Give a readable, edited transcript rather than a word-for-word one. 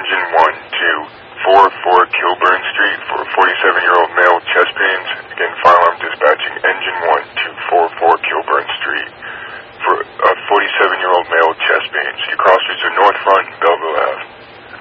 engine 1244 Kilburn Street for 47-year-old male chest pains. Again, firearm dispatching engine 1244 Kilburn Street for a 47-year-old male chest pains. Your cross streets are North Front and Bell